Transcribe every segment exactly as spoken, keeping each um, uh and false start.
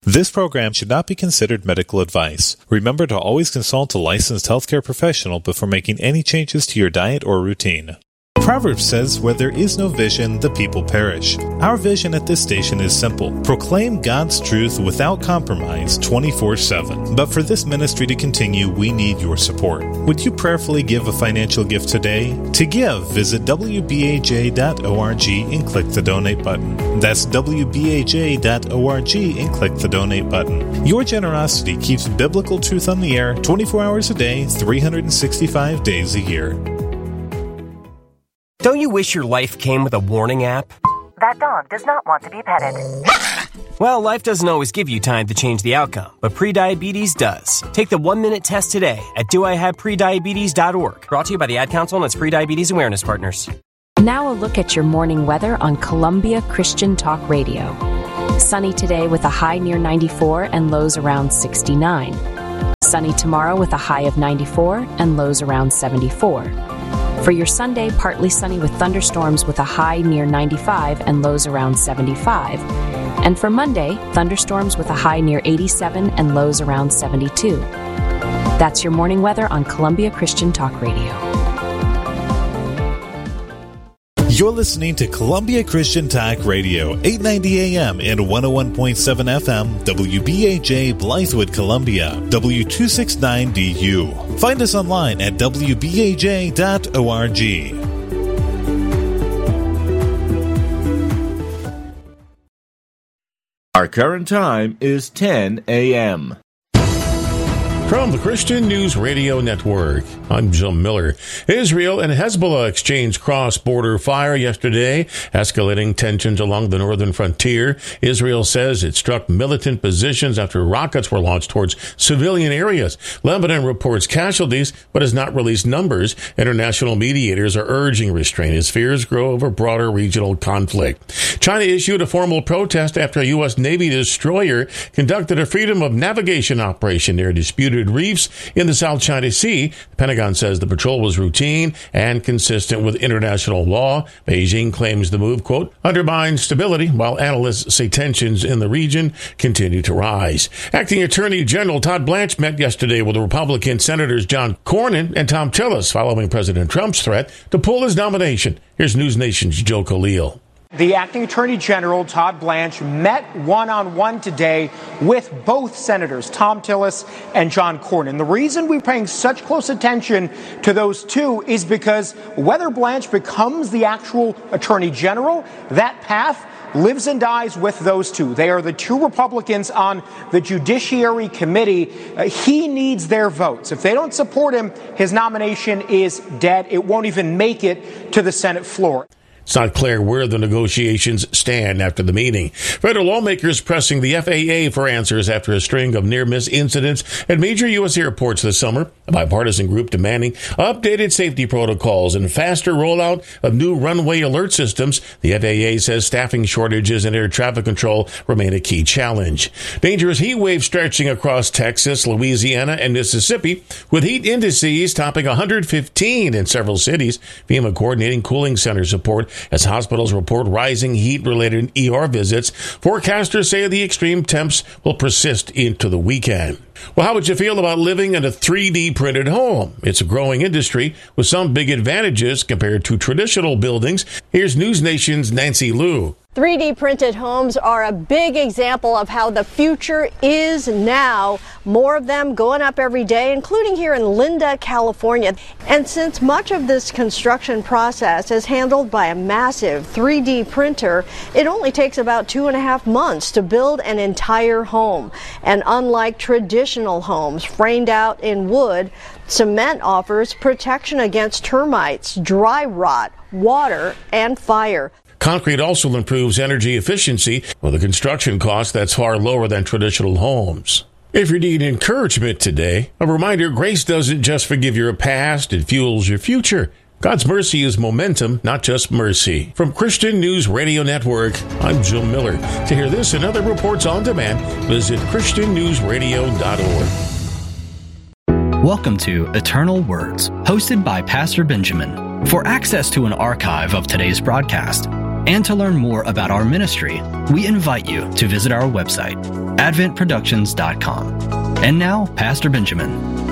This program should not be considered medical advice. Remember to always consult a licensed healthcare professional before making any changes to your diet or routine. Proverbs says, where there is no vision, the people perish. Our vision at this station is simple. Proclaim God's truth without compromise twenty-four seven. But for this ministry to continue, we need your support. Would you prayerfully give a financial gift today? To give, visit w b a j dot org and click the donate button. That's w b a j dot org and click the donate button. Your generosity keeps biblical truth on the air twenty-four hours a day, three hundred sixty-five days a year. Don't you wish your life came with a warning app? That dog does not want to be petted. Well, life doesn't always give you time to change the outcome, but prediabetes does. Take the one-minute test today at do I have prediabetes dot org. Brought to you by the Ad Council and its Prediabetes Awareness Partners. Now a look at your morning weather on Columbia Christian Talk Radio. Sunny today with a high near ninety-four and lows around sixty-nine. Sunny tomorrow with a high of ninety-four and lows around seventy-four. For your Sunday, partly sunny with thunderstorms with a high near ninety-five and lows around seventy-five. And for Monday, thunderstorms with a high near eighty-seven and lows around seventy-two. That's your morning weather on Columbia Christian Talk Radio. You're listening to Columbia Christian Talk Radio, eight ninety A M and one oh one point seven F M, W B A J Blythewood, Columbia, W two sixty-nine D U. Find us online at w b a j dot org. Our current time is ten A M From the Christian News Radio Network, I'm Jim Miller. Israel and Hezbollah exchanged cross-border fire yesterday, escalating tensions along the northern frontier. Israel says it struck militant positions after rockets were launched towards civilian areas. Lebanon reports casualties, but has not released numbers. International mediators are urging restraint as fears grow over broader regional conflict. China issued a formal protest after a U S Navy destroyer conducted a freedom of navigation operation near disputed reefs in the South China Sea. The Pentagon says the patrol was routine and consistent with international law. Beijing claims the move, quote, undermines stability, while analysts say tensions in the region continue to rise. Acting Attorney General Todd Blanche met yesterday with Republican Senators John Cornyn and Thom Tillis following President Trump's threat to pull his nomination. Here's News Nation's Joe Khalil. The acting Attorney General, Todd Blanche, met one-on-one today with both senators, Thom Tillis and John Cornyn. The reason we're paying such close attention to those two is because whether Blanche becomes the actual Attorney General, that path lives and dies with those two. They are the two Republicans on the Judiciary Committee. Uh, he needs their votes. If they don't support him, his nomination is dead. It won't even make it to the Senate floor. It's not clear where the negotiations stand after the meeting. Federal lawmakers pressing the F A A for answers after a string of near-miss incidents at major U S airports this summer. A bipartisan group demanding updated safety protocols and faster rollout of new runway alert systems. The F A A says staffing shortages in air traffic control remain a key challenge. Dangerous heat wave stretching across Texas, Louisiana, and Mississippi, with heat indices topping one hundred fifteen in several cities. FEMA coordinating cooling center support as hospitals report rising heat-related E R visits. Forecasters say the extreme temps will persist into the weekend. Well, how would you feel about living in a three D printed home? It's a growing industry with some big advantages compared to traditional buildings. Here's News Nation's Nancy Liu. three D printed homes are a big example of how the future is now. More of them going up every day, including here in Linda, California. And since much of this construction process is handled by a massive three D printer, it only takes about two and a half months to build an entire home. And unlike traditional homes framed out in wood, cement offers protection against termites, dry rot, water, and fire. Concrete also improves energy efficiency with a construction cost that's far lower than traditional homes. If you need encouragement today, a reminder, grace doesn't just forgive your past, it fuels your future. God's mercy is momentum, not just mercy. From Christian News Radio Network, I'm Jim Miller. To hear this and other reports on demand, visit christian news radio dot org. Welcome to Eternal Words, hosted by Pastor Benjamin. For access to an archive of today's broadcast, And to learn more about our ministry, we invite you to visit our website, advent productions dot com. And now, Pastor Benjamin.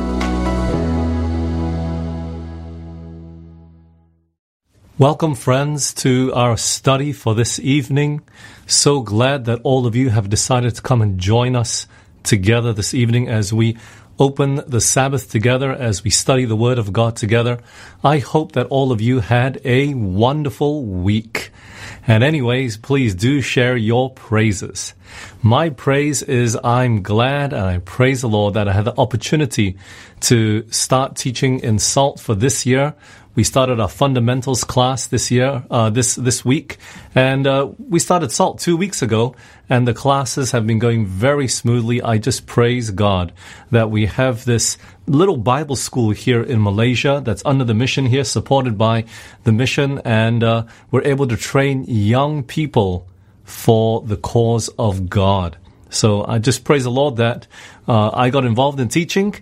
Welcome, friends, to our study for this evening. So glad that all of you have decided to come and join us together this evening as we open the Sabbath together, as we study the Word of God together. I hope that all of you had a wonderful week. And anyways, please do share your praises. My praise is I'm glad and I praise the Lord that I had the opportunity to start teaching in SALT for this year. We started our fundamentals class this year, uh, this this week, and uh, we started SALT two weeks ago, and the classes have been going very smoothly. I just praise God that we have this little Bible school here in Malaysia that's under the mission here, supported by the mission, and uh, we're able to train young people for the cause of God. So I just praise the Lord that uh, I got involved in teaching,